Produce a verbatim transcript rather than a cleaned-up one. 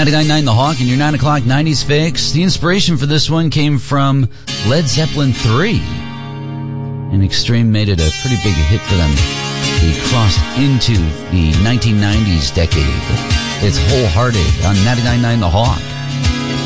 ninety-nine point nine The Hawk and your nine o'clock nineties fix. The inspiration for this one came from Led Zeppelin three. And Extreme made it a pretty big hit for them. They crossed into the nineteen nineties decade. It's Wholehearted on ninety-nine point nine The Hawk.